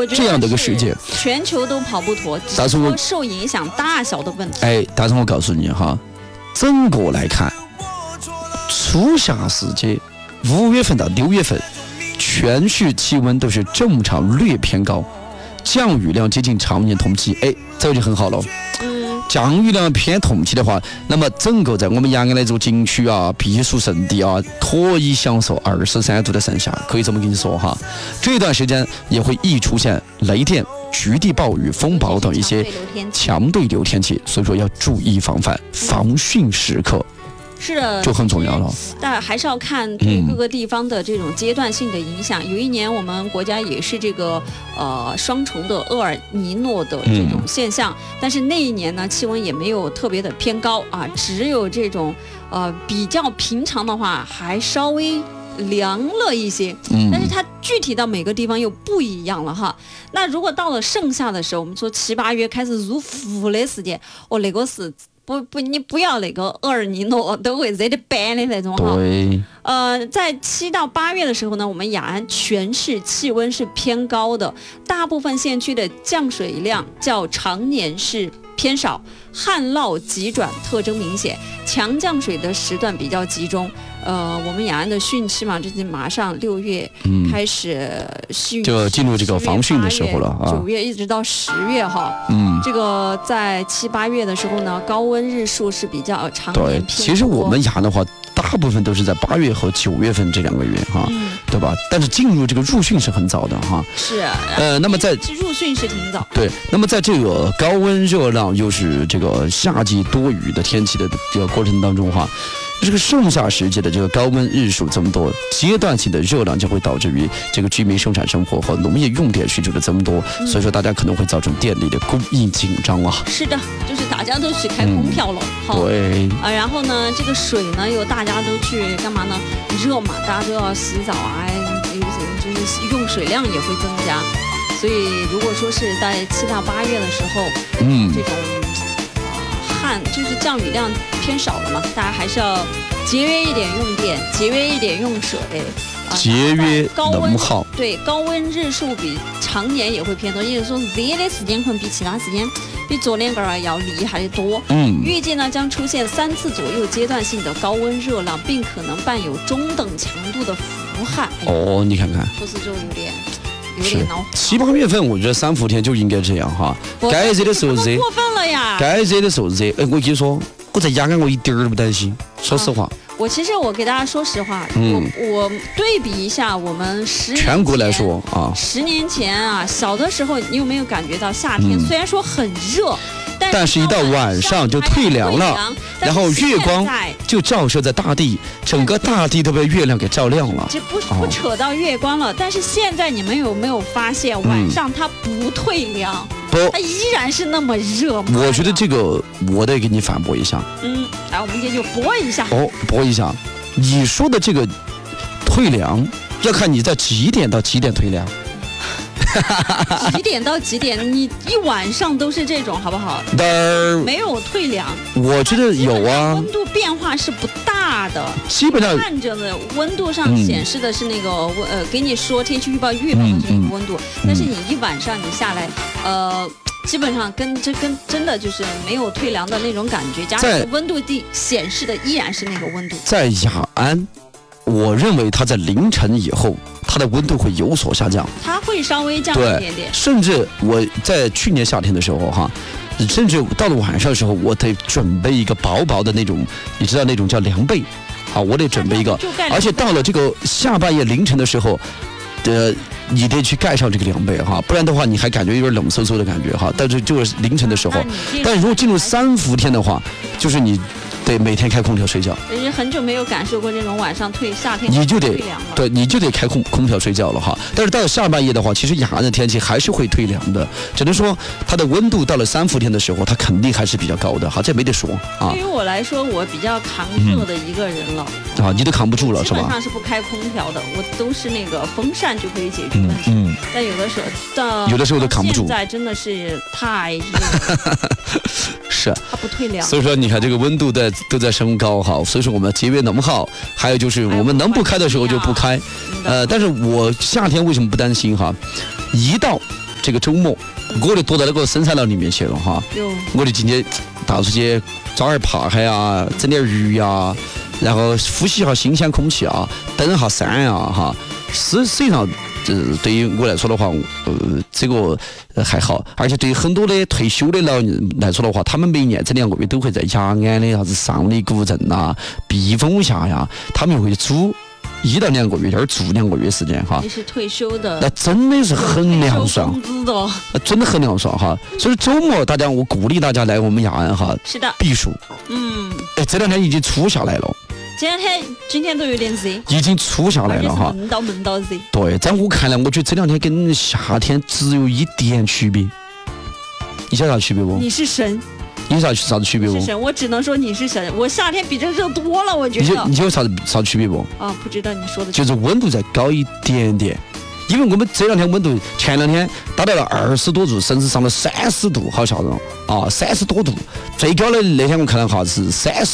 我觉得这样的一个世界， 全球都跑不脱，只是说受影响大小的问题。 但是我告诉你哈，整个来看，初夏时节，5月份到6月份，全市气温都是正常略偏高，降雨量接近常年同期，这就很好了。降雨量偏同期的话，那么整个在我们阳安的这个景区啊、避暑胜地啊，可以享受23度的盛夏，可以这么跟你说哈。这段时间也会易出现雷电、局地暴雨、风暴等一些强对流天气，所以说要注意防范，防汛时刻。 是的， 就很重要了。 但还是要看对各个地方的这种阶段性的影响。有一年我们国家也是这个双重的厄尔尼诺的这种现象，但是那一年呢气温也没有特别的偏高啊，只有这种比较平常的话还稍微凉了一些，但是它具体到每个地方又不一样了哈。那如果到了盛夏的时候，我们说7、8月开始入伏的时间，那个是你不要那个厄尔尼诺都会热得板的那种哈。 对。 在7到8月的时候呢，我们雅安全市气温是偏高的，大部分县区的降水量较常年是偏少，旱涝急转特征明显，强降水的时段比较集中。我们雅安的汛期嘛，这是马上6月开始汛， 就进入这个防汛的时候了啊。 9月一直到10月哈。这个在7、8月的时候呢，高温日数是比较常年偏多。 其实我们雅安的话，大部分都是在8月和9月份这2个月哈，对吧？但是进入这个入汛是很早的哈。 是。 那么在入汛是挺早。 对。那么在这个高温热浪又是这个夏季多雨的天气的这个过程当中哈。这个盛夏时节的这个高温日数这么多，阶段性的热浪就会导致于这个居民生产生活和农业用电需求的增多，所以说大家可能会造成电力的供应紧张啊。 是的，就是大家都去开空调了， 对。 然后呢，这个水呢又大家都去干嘛呢？热嘛，大家都要洗澡啊，就是用水量也会增加，所以如果说是在7到8月的时候，这种就是降雨量偏少了嘛，大家还是要节约一点用电，节约一点用水， 节约能耗。 对，高温日数比常年也会偏多，也就是说热的时间可能比其他时间比昨天要厉害的多。预计呢将出现3次左右阶段性的高温热浪，并可能伴有中等强度的伏旱。 你看看， 不是就有点恼火。 7、8月份我觉得3伏天就应该这样哈，该热的时候热， 过分了呀！ 该热的时候热。我跟你说，我在雅安我一点都不担心，说实话。 我给大家说实话，我对比一下我们10年前全国来说啊 ，10年前啊，小的时候你有没有感觉到夏天虽然说很热， 但是一到晚上就退凉了，然后月光就照射在大地，整个大地都被月亮给照亮了。 这不扯到月光了，但是现在你们有没有发现，晚上它不退凉，它依然是那么热吗？ 我觉得这个我得给你反驳一下。 来，我们也就驳一下。 驳一下，你说的这个退凉，要看你在几点到几点退凉。 几点到几点？你一晚上都是这种，好不好？没有退凉。我觉得有啊。 温度变化是不大的， 基本上看着的温度上显示的是那个给你说天气预报预报的这个温度，但是你一晚上你下来，基本上跟真的就是没有退凉的那种感觉，加上温度计显示的依然是那个温度。 在雅安，我认为它在凌晨以后，它的温度会有所下降， 它会稍微降一点点。 甚至我在去年夏天的时候哈，甚至到了晚上的时候，我得准备一个薄薄的那种，你知道那种叫凉被，我得准备一个。而且到了这个下半夜凌晨的时候，你得去盖上这个凉被哈，不然的话你还感觉有点冷飕飕的感觉哈。但是就是凌晨的时候，但如果进入3伏天的话，就是你得每天开空调睡觉。 人很久没有感受过这种晚上夏天你就得退凉了， 对，你就得开空调睡觉了哈。但是到了下半夜的话，其实雅安的天气还是会退凉的，只能说它的温度到了3伏天的时候，它肯定还是比较高的哈，这没得说啊。 对于我来说，我比较扛热的一个人了你都扛不住了是吧？ 基本上是不开空调的，我都是那个风扇就可以解决问题。但有的时候都扛不住， 现在真的是太热了。 是， 它不退凉。 所以说你看这个温度都在升高哈，所以说我们节约能耗，还有就是我们能不开的时候就不开。但是我夏天为什么不担心哈？一到这个周末，我就躲到那个深山老里面去了哈。我就今天到处去抓点爬海啊，整点鱼啊，然后呼吸一下新鲜空气啊，登一下山啊哈。实际上，对于我来说的话，这个还好，而且对于很多的退休的老人来说的话，他们每年这2个月都会在雅安的啥子上里古镇啊、避风峡呀，他们会住1到2个月，住2个月时间哈。 这是退休的， 那真的是很凉爽，真的很凉爽哈。所以周末我鼓励大家来我们雅安哈， 是的， 避暑。这2天已经初下来了。 今天都有点热， 已经初下来了哈， 闷到热。 对，在我看来，我觉得这2天跟夏天只有一点区别。你晓得啥区别不？ 你是神。 你啥子区别不？ 是神，我只能说你是神。我夏天比这热多了，我觉得。 你有啥区别不？ 不知道你说的。 就是温度再高一点点。因为我们这2天温度，前2天达到了20多度，甚至上了30度，好吓人啊！30多度，最高的那天我看到哈是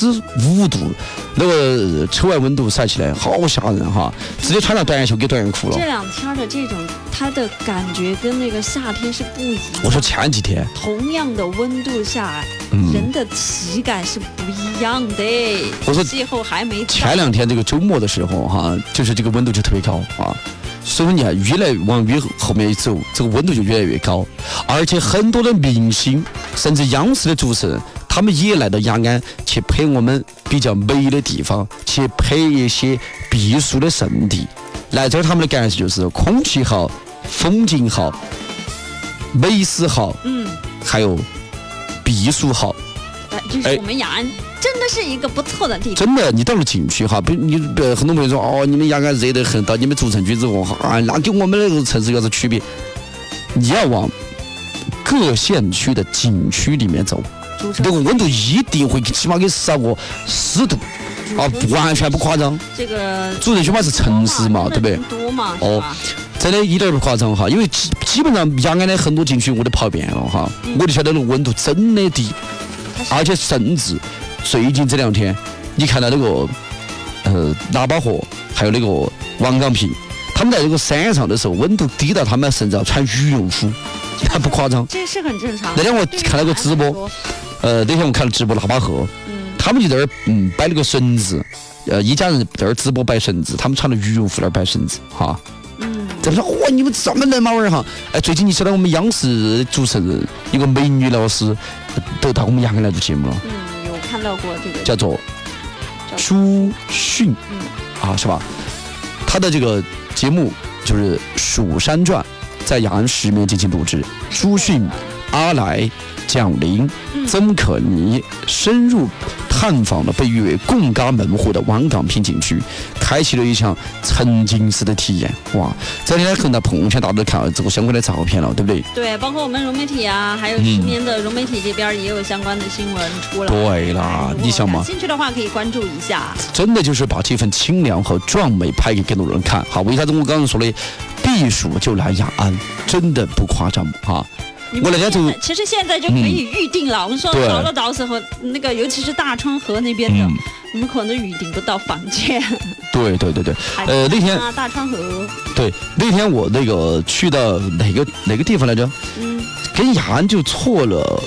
35度，那个车外温度晒起来好吓人哈，直接穿了短袖跟短裤了。 这2天的这种它的感觉跟那个夏天是不一样。 我说前几天， 同样的温度下，人的体感是不一样的。 我说气候还没前2天这个周末的时候哈，就是这个温度就特别高啊。所以说你看，越来往越后面一走，这个温度就越来越高，而且很多的明星，甚至央视的主持人，他们也来到雅安去拍我们比较美的地方，去拍一些避暑的胜地。来这儿他们的感受就是空气好，风景好，美食好，还有避暑好。 就是我们雅安真的是一个不错的地方。 真的，你到了景区哈，很多朋友说你们雅安热得很，到你们主城区之后那跟我们那个城市有啥区别？你要往各县区的景区里面走，这个温度一定会起码给少个10度完全不夸张。这个主城区嘛是城市嘛，对不对？ 多嘛， 真的一点不夸张哈，因为基本上雅安的很多景区我都跑遍了哈，我就晓得那个温度真的低。而且甚至最近这2天，你看到那个喇叭河，还有那个王岗坪，他们在这个山上的时候，温度低到他们甚至要穿羽绒服，还不夸张。 这是很正常。 那天我看了个直播，那天我看了直播喇叭河，他们就在那儿摆了个绳子，一家人在那儿直播摆绳子，他们穿了羽绒服在那儿摆绳子哈。怎么说？你们这么冷嘛玩儿哈？最近你晓得我们央视主持人一个美女老师都到我们雅安来做节目了。 有看到过这个。 叫做朱迅，是吧？他的这个节目就是《蜀山传》，在雅安市面进行录制。朱迅、阿来、蒋玲、曾可妮深入探访了被誉为贡嘎门户的王岗坪景区，开启了一项沉浸式的体验。哇！这两天可能在朋友圈大家都看到这个相关的照片了，对不对？ 对，包括我们融媒体啊，还有市面的融媒体这边也有相关的新闻出来。 对啦，你想嘛？ 感兴趣的话可以关注一下。 真的就是把这份清凉和壮美拍给更多人看。好，为啥子我刚刚说的避暑就来雅安，真的不夸张哈。我那天就其实现在就可以预定了。我们说到时候那个，尤其是大川河那边的，你们可能预订不到房间。对。那天大川河。对， 那天我那个去到哪个地方来着？跟雅安就错了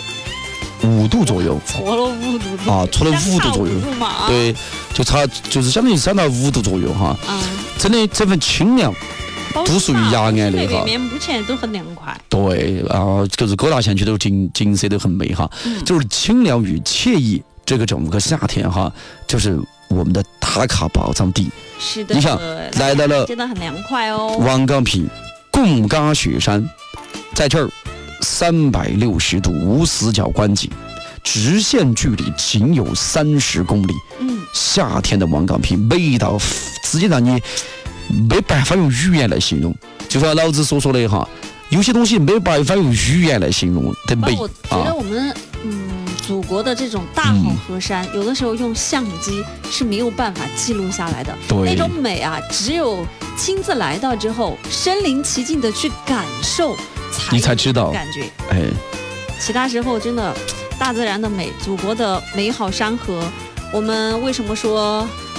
5度左右。 错了5度。 错了5度左右。对，就是相当于3到5度左右哈。真的这份清凉。都属于雅安的哈， 里面目前都很凉快。 对就是各大县区都景色都很美哈，就是清凉与惬意。这个整个夏天哈，就是我们的打卡宝藏地。 是的， 你想来到了， 真的很凉快哦。 王岗坪贡嘎雪山，在这儿360度无死角观景，直线距离仅有30公里。夏天的王岗坪美到直接让你没办法用语言来形容，就像老子所说的哈，有些东西没办法用语言来形容的美。 我觉得我们祖国的这种大好河山，有的时候用相机是没有办法记录下来的。那种美啊，只有亲自来到之后，身临其境的去感受， 你才知道感觉。其他时候真的大自然的美，祖国的美好山河，我们为什么说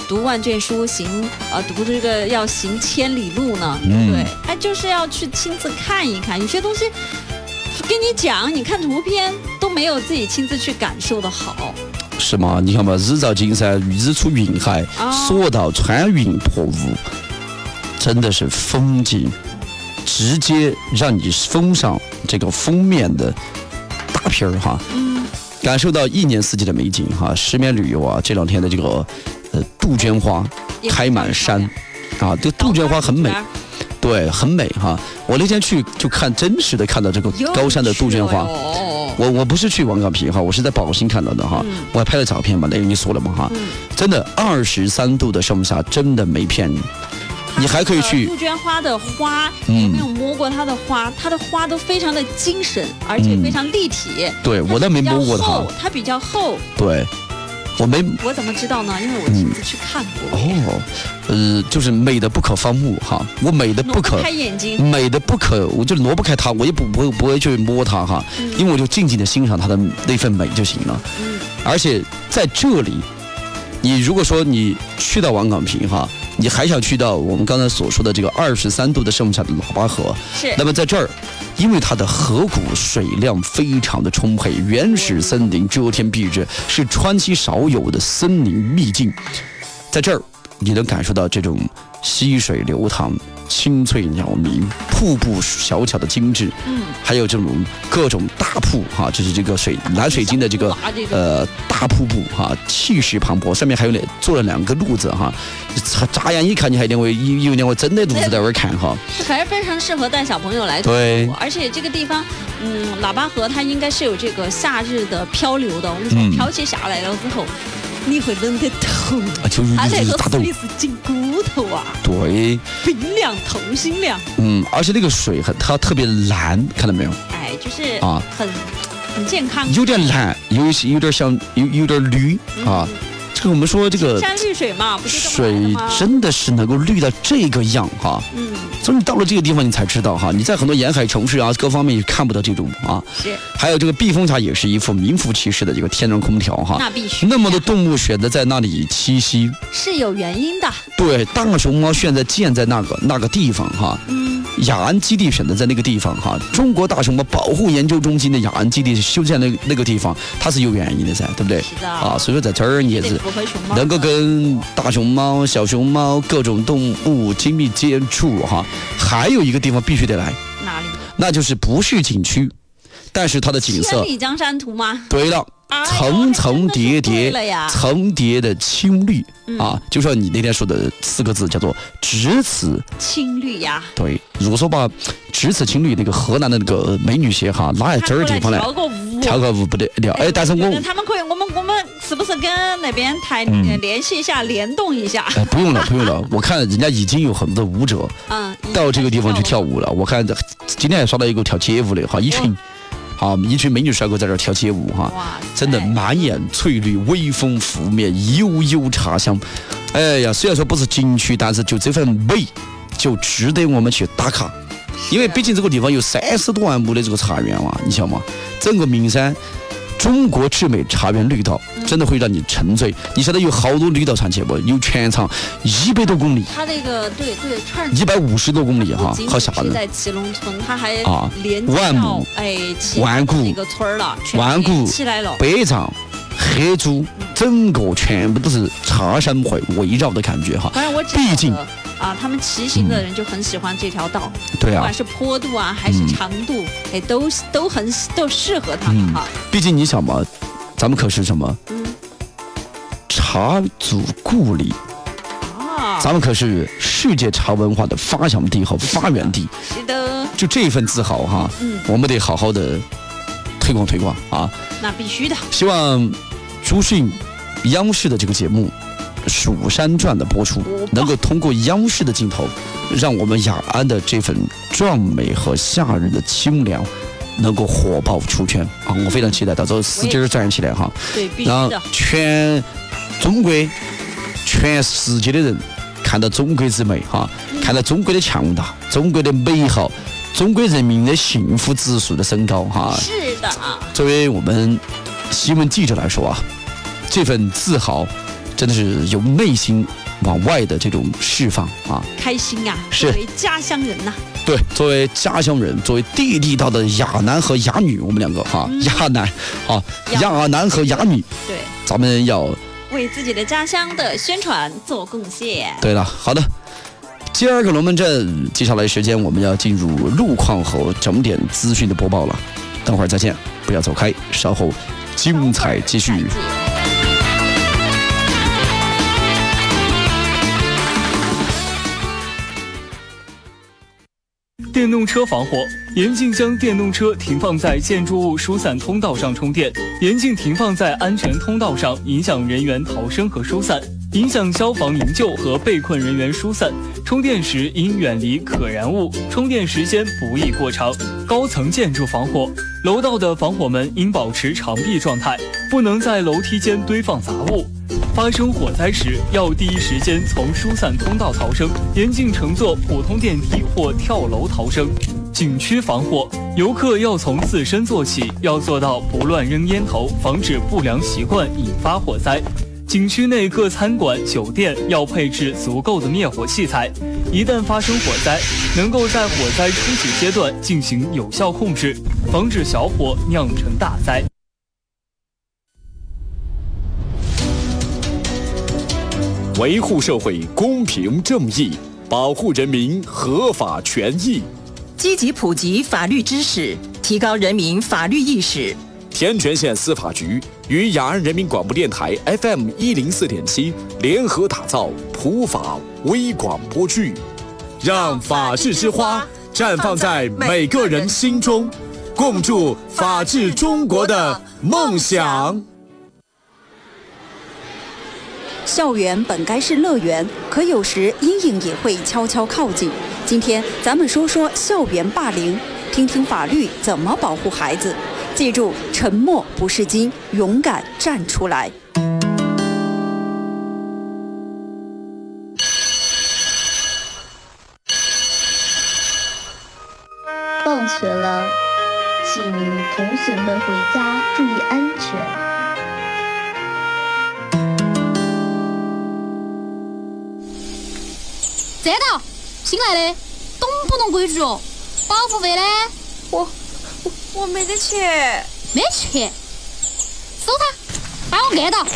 读万卷书读这个要行千里路呢，对不对？哎，就是要去亲自看一看，有些东西跟你讲，你看图片都没有自己亲自去感受的好。 是吗？你看嘛，日照金山，日出云海，所到穿云破雾，真的是风景，直接让你封上这个封面的大片儿哈。感受到一年四季的美景哈。石棉旅游啊，这两天的这个杜鹃花开满山啊，这杜鹃花很美。对，很美哈！我那天去就看真实的看到这个高山的杜鹃花。我不是去王岗坪哈，我是在宝兴看到的哈。我还拍了照片嘛，那个你说了嘛哈。真的23度的盛夏，真的没骗你。你还可以去杜鹃花的花，有没有摸过它的花？它的花都非常的精神，而且非常立体。 对，我倒没摸过它。 它比较厚。 对。我怎么知道呢？因为我亲自去看过。 就是美的不可方物哈，我美的不可开眼睛， 美的不可，我就挪不开它，我也不会去摸它哈，因为我就静静的欣赏它的那份美就行了。而且在这里，你如果说你去到王岗坪哈，你还想去到我们刚才所说的这个23度的盛夏的喇叭河， 是， 那么在这儿。因为它的河谷水量非常的充沛，原始森林遮天蔽日，是川西少有的森林秘境。在这儿，你能感受到这种溪水流淌、清脆鸟鸣、瀑布小巧的精致，还有这种各种大瀑哈，就是这个蓝水晶的这个大瀑布哈，气势磅礴，上面还有做了2个路子哈，乍眼一看你还有点会真的路子在那儿看哈， 还是非常适合带小朋友来徒步。而且这个地方，喇叭河它应该是有这个夏日的漂流的，我跟你说，漂起下来了之后。你会冷得透，它那个水是进骨头啊！ 对， 冰凉透心凉。 而且那个水它特别蓝，看到没有？ 哎，就是很健康， 有点蓝，有点像有点绿啊。这个我们说这个山绿水嘛，不是水真的是能够绿到这个样哈。所以你到了这个地方，你才知道哈，你在很多沿海城市啊，各方面也看不到这种啊。 是。 还有这个避风塘也是一副名副其实的这个天然空调哈。 那必须。 那么多动物选择在那里栖息， 是有原因的。对， 大熊猫建在那个地方哈。雅安基地选择在那个地方哈，中国大熊猫保护研究中心的雅安基地修建那个地方，它是有原因的噻，对不对？ 是的。 所以说在这儿你也是能够跟大熊猫、小熊猫各种动物亲密接触哈。还有一个地方必须得来， 哪里？ 那就是不是景区，但是它的景色。 千里江山图吗？ 对了。层层叠叠的青绿啊，就说你那天说的4个字叫做只此青绿呀。 对，如果说把只此青绿那个河南的那个美女鞋哈拉在这儿地方来跳个舞不得了。哎，但是他们可以，我们是不是跟那边台联系一下，联动一下？ 不用了，我看人家已经有很多的舞者到这个地方去跳舞了。我看今天还刷到一个跳街舞的哈，一群美女帅哥在这儿跳街舞哈，真的满眼翠绿，微风拂面，悠悠茶香。哎呀，虽然说不是景区，但是就这份美，就值得我们去打卡。因为毕竟这个地方有30多万亩的这个茶园嘛，你晓得吗？整个名山中国至美茶园绿道，真的会让你沉醉。你晓得有好多绿道长街不？有全长100多公里。 它那个对 150多公里哈，好吓人。 在祁隆村，它还连万亩万古一个村儿了， 万古起来了。 北藏、黑猪，整个全部都是茶山围绕的感觉哈。 反正我毕竟。 他们骑行的人就很喜欢这条道， 对啊， 不管是坡度啊还是长度，都适合他们哈。 毕竟你想嘛，咱们可是什么？茶祖故里咱们可是世界茶文化的发祥地和发源地。 是的， 就这份自豪哈，我们得好好的推广啊。 那必须的。 希望朱迅央视的这个节目。《蜀山传》的播出，能够通过央视的镜头，让我们雅安的这份壮美和夏日的清凉，能够火爆出圈啊！我非常期待，到时候使劲站起来哈， 对，必须的， 让全中国、全世界的人看到中国之美哈，看到中国的强大、中国的美好、中国人民的幸福指数的升高哈。 是的， 作为我们新闻记者来说啊，这份自豪。 真的是由内心往外的这种释放啊， 开心呀！ 是作为家乡人呐， 对，作为家乡人，作为地道的哑男和哑女，我们两个哈，哑男啊，哑男和哑女， 对， 咱们要为自己的家乡的宣传做贡献。 对了，好的。第二个龙门阵，接下来时间我们要进入路况和整点资讯的播报了。等会儿再见，不要走开，稍后精彩继续。 电动车防火，严禁将电动车停放在建筑物疏散通道上充电，严禁停放在安全通道上，影响人员逃生和疏散，影响消防营救和被困人员疏散。充电时应远离可燃物，充电时间不宜过长。高层建筑防火，楼道的防火门应保持长闭状态，不能在楼梯间堆放杂物。发生火灾时，要第一时间从疏散通道逃生，严禁乘坐普通电梯或跳楼逃生。景区防火，游客要从自身做起，要做到不乱扔烟头，防止不良习惯引发火灾。景区内各餐馆、酒店要配置足够的灭火器材，一旦发生火灾，能够在火灾初期阶段进行有效控制，防止小火酿成大灾。 维护社会公平正义，保护人民合法权益， 积极普及法律知识，提高人民法律意识。 天全县司法局与雅安人民广播电台 FM104.7 联合打造普法微广播剧，让法治之花绽放在每个人心中，共筑法治中国的梦想。 校园本该是乐园，可有时阴影也会悄悄靠近。今天咱们说说校园霸凌，听听法律怎么保护孩子。记住，沉默不是金，勇敢站出来。 放学了，请同学们回家注意安全。 站到！新来的，懂不懂规矩哦？保护费呢？ 我没得钱。 没钱？收他，把我按到！ 不！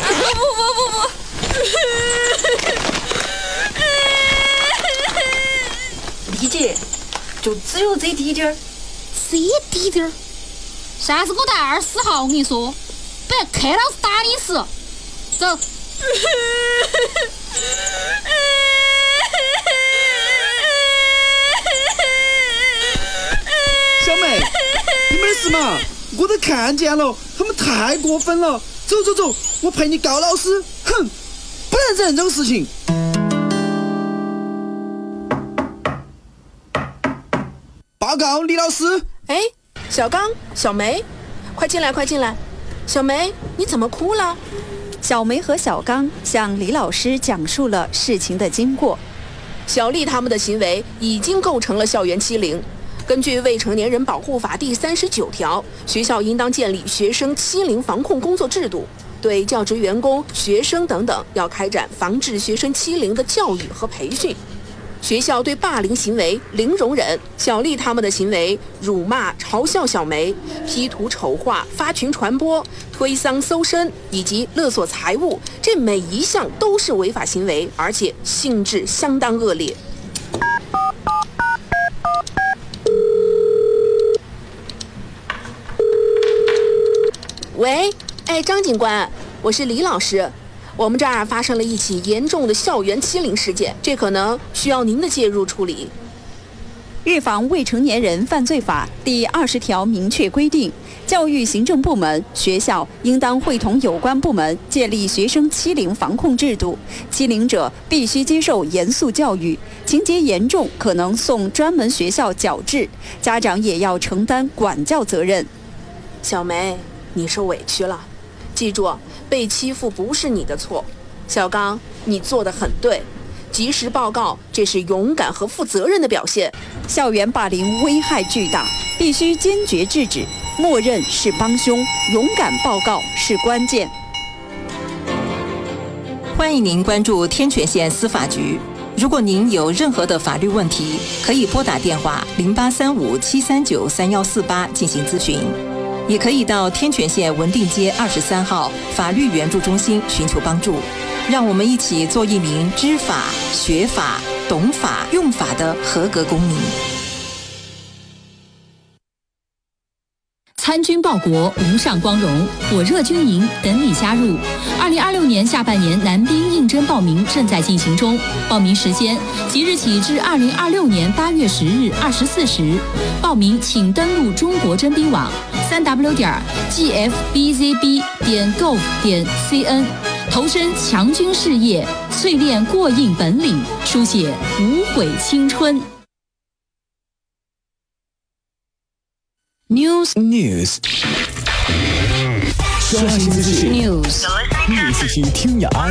丽姐，就只有这滴点儿。 这滴点儿？下次给我带24号，我跟你说，不然看老师打你死。走。 小妹，你没事嘛？我都看见了，他们太过分了。走，我陪你告老师。哼，不能忍这种事情。报告李老师。 哎，小刚、小梅，快进来！小梅，你怎么哭了？ 小梅和小刚向李老师讲述了事情的经过。 小丽他们的行为已经构成了校园欺凌。根据《未成年人保护法》第39条，学校应当建立学生欺凌防控工作制度，对教职员工、学生等等要开展防治学生欺凌的教育和培训。学校对霸凌行为零容忍。小丽他们的行为辱骂、嘲笑小梅、P 图丑化、发群传播、推搡搜身以及勒索财物，这每一项都是违法行为，而且性质相当恶劣。喂，张警官，我是李老师。我们这儿发生了一起严重的校园欺凌事件，这可能需要您的介入处理。 预防未成年人犯罪法第20条明确规定，教育行政部门、学校应当会同有关部门建立学生欺凌防控制度，欺凌者必须接受严肃教育，情节严重可能送专门学校矫治，家长也要承担管教责任。 小梅，你受委屈了，记住，被欺负不是你的错。小刚，你做得很对，及时报告，这是勇敢和负责任的表现。 校园霸凌危害巨大，必须坚决制止，默认是帮凶，勇敢报告是关键。 欢迎您关注天泉县司法局。如果您有任何的法律问题，可以拨打电话0835-739-3148进行咨询，也可以到天泉县文定街23号法律援助中心寻求帮助。让我们一起做一名知法、学法、懂法、用法的合格公民。 参军报国，无上光荣，火热军营等你加入。2026年下半年男兵应征报名正在进行中，报名时间即日起至2026年8月10日24时。报名请登录中国征兵网3w.gfbzb.gov.cn， 投身强军事业，淬炼过硬本领，书写无悔青春。 News， 刷新资讯， News， 一起听雅安。